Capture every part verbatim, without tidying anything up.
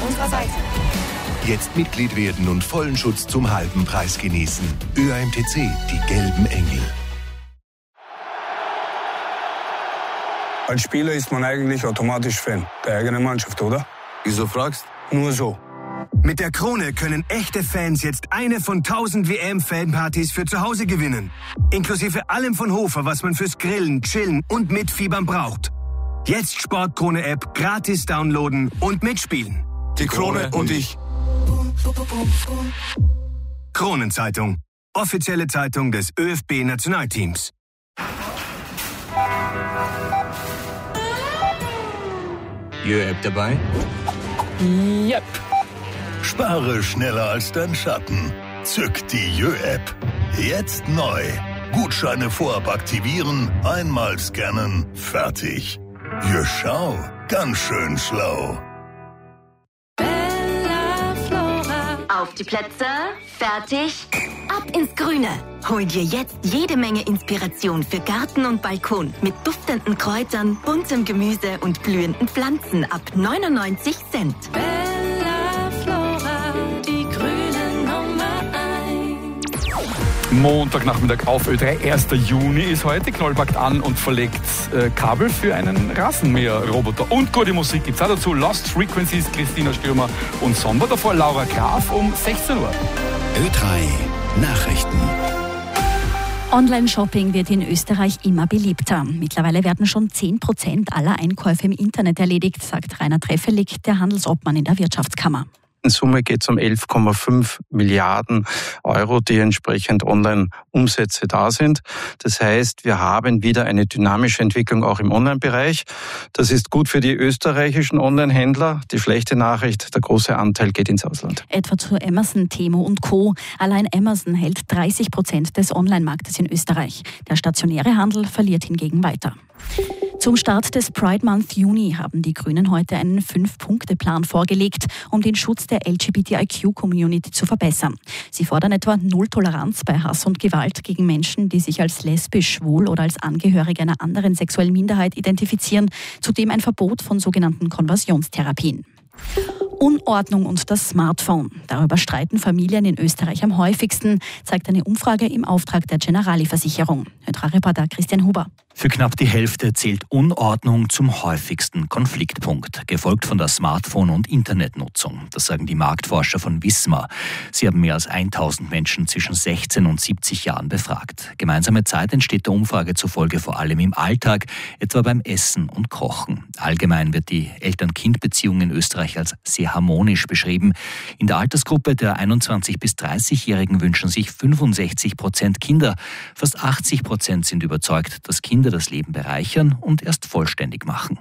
unserer Seite. Jetzt Mitglied werden und vollen Schutz zum halben Preis genießen. Ö A M T C, die gelben Engel. Als Spieler ist man eigentlich automatisch Fan der eigenen Mannschaft, oder? Wieso fragst? Nur so. Mit der Krone können echte Fans jetzt eine von tausend W M-Fanpartys für zu Hause gewinnen. Inklusive allem von Hofer, was man fürs Grillen, Chillen und Mitfiebern braucht. Jetzt Sportkrone-App gratis downloaden und mitspielen. Die Krone und ich. Kronenzeitung. Offizielle Zeitung des Ö F B-Nationalteams. Jö-App dabei? Yep. Spare schneller als dein Schatten. Zück die Jö-App. Jetzt neu. Gutscheine vorab aktivieren, einmal scannen, fertig. Jö, schau, ganz schön schlau. Auf die Plätze, fertig, ab ins Grüne. Hol dir jetzt jede Menge Inspiration für Garten und Balkon mit duftenden Kräutern, buntem Gemüse und blühenden Pflanzen ab neunundneunzig Cent. Bella Flora, die grüne Nummer eins. Montagnachmittag auf Ö drei, erster Juni ist heute. Knoll packt an und verlegt äh, Kabel für einen Rasenmäher-Roboter. Und gute Musik gibt's auch dazu. Lost Frequencies, Christina Stürmer und Sommer. Davor Laura Graf um sechzehn Uhr. Ö drei Nachrichten. Online-Shopping wird in Österreich immer beliebter. Mittlerweile werden schon zehn Prozent aller Einkäufe im Internet erledigt, sagt Rainer Treffelig, der Handelsobmann in der Wirtschaftskammer. In Summe geht es um elf Komma fünf Milliarden Euro, die entsprechend Online-Umsätze da sind. Das heißt, wir haben wieder eine dynamische Entwicklung auch im Online-Bereich. Das ist gut für die österreichischen Online-Händler. Die schlechte Nachricht, der große Anteil geht ins Ausland. Etwa zu Amazon, Temu und Co. Allein Amazon hält dreißig Prozent des Online-Marktes in Österreich. Der stationäre Handel verliert hingegen weiter. Zum Start des Pride Month Juni haben die Grünen heute einen Fünf-Punkte-Plan vorgelegt, um den Schutz der L G B T I Q-Community zu verbessern. Sie fordern etwa Null Toleranz bei Hass und Gewalt gegen Menschen, die sich als lesbisch, schwul oder als Angehörige einer anderen sexuellen Minderheit identifizieren. Zudem ein Verbot von sogenannten Konversionstherapien. Unordnung und das Smartphone. Darüber streiten Familien in Österreich am häufigsten, zeigt eine Umfrage im Auftrag der Generali-Versicherung. Ö drei-Reporter Christian Huber. Für knapp die Hälfte zählt Unordnung zum häufigsten Konfliktpunkt, gefolgt von der Smartphone- und Internetnutzung. Das sagen die Marktforscher von Wismar. Sie haben mehr als tausend Menschen zwischen sechzehn und siebzig Jahren befragt. Gemeinsame Zeit entsteht der Umfrage zufolge vor allem im Alltag, etwa beim Essen und Kochen. Allgemein wird die Eltern-Kind-Beziehung in Österreich als sehr harmonisch beschrieben. In der Altersgruppe der einundzwanzig- bis dreißigjährigen wünschen sich fünfundsechzig Prozent Kinder. Fast achtzig Prozent sind überzeugt, dass Kinder das Leben bereichern und erst vollständig machen.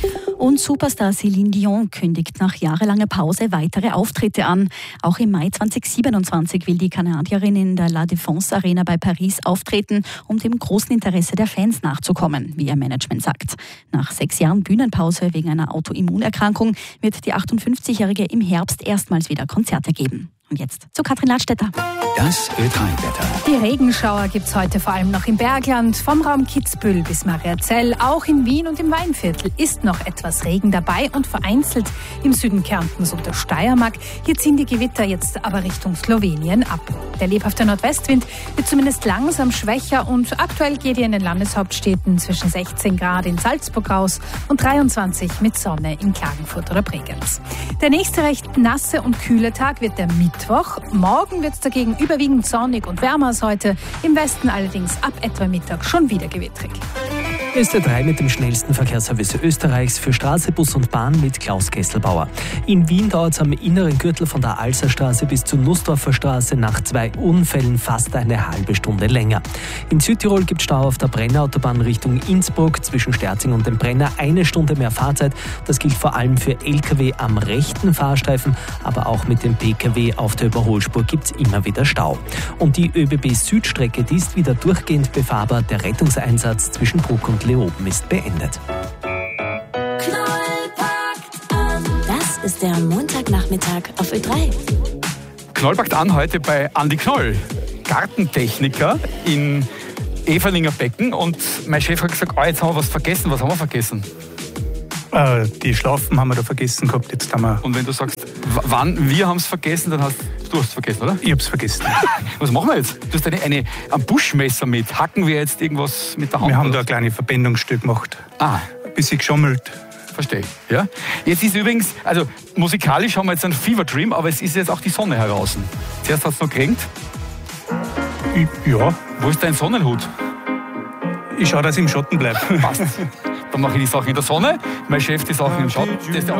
Und Superstar Céline Dion kündigt nach jahrelanger Pause weitere Auftritte an. Auch im Mai zweitausendsiebenundzwanzig will die Kanadierin in der La Défense Arena bei Paris auftreten, um dem großen Interesse der Fans nachzukommen, wie ihr Management sagt. Nach sechs Jahren Bühnenpause wegen einer Autoimmunerkrankung wird die achtundfünfzigjährige im Herbst erstmals wieder Konzerte geben. Und jetzt zu Katrin Ladstätter. Das Ö drei-Wetter. Die Regenschauer gibt es heute vor allem noch im Bergland, vom Raum Kitzbühel bis Mariazell. Auch in Wien und im Weinviertel ist noch etwas Regen dabei und vereinzelt im Süden Kärntens und der Steiermark. Hier ziehen die Gewitter jetzt aber Richtung Slowenien ab. Der lebhafte Nordwestwind wird zumindest langsam schwächer und aktuell geht hier in den Landeshauptstädten zwischen sechzehn Grad in Salzburg raus und dreiundzwanzig mit Sonne in Klagenfurt oder Bregenz. Der nächste recht nasse und kühle Tag wird der Mittwoch. Morgen wird es dagegen überwiegend sonnig und wärmer als heute. Im Westen allerdings ab etwa Mittag schon wieder gewittrig. Ist der drei mit dem schnellsten Verkehrsservice Österreichs für Straße, Bus und Bahn mit Klaus Kesselbauer. In Wien dauert es am inneren Gürtel von der Alserstraße bis zur Nussdorfer Straße nach zwei Unfällen fast eine halbe Stunde länger. In Südtirol gibt es Stau auf der Brennerautobahn Richtung Innsbruck zwischen Sterzing und dem Brenner. Eine Stunde mehr Fahrzeit. Das gilt vor allem für L K W am rechten Fahrstreifen, aber auch mit dem P K W auf der Überholspur gibt es immer wieder Stau. Und die ÖBB-Südstrecke, die ist wieder durchgehend befahrbar. Der Rettungseinsatz zwischen Bruck und Leoben ist beendet. Das ist der Montagnachmittag auf Ö drei. Knoll packt an heute bei Andi Knoll, Gartentechniker in Everlinger Becken. Und mein Chef hat gesagt, oh, jetzt haben wir was vergessen. Was haben wir vergessen? Äh, die Schlafen haben wir da vergessen gehabt. Jetzt haben wir Und wenn du sagst, w- wann wir haben es vergessen, dann hast du es vergessen, oder? ich hab's vergessen. Was machen wir jetzt? Du hast eine, eine, ein Buschmesser mit. Hacken wir jetzt irgendwas mit der Hand? Wir haben oder? da ein kleines Verbindungsstück gemacht. Ah, Ein bisschen geschummelt. verstehe. Ja? Jetzt ist übrigens, also musikalisch haben wir jetzt ein Fever Dream, aber es ist jetzt auch die Sonne heraus. Zuerst hat es noch geregnet. Ich, ja, Wo ist dein Sonnenhut? ich schaue, dass ich im Schatten bleibe. Passt. Dann mache ich die Sachen in der Sonne, mein Chef die Sachen im Schatten. Das ist der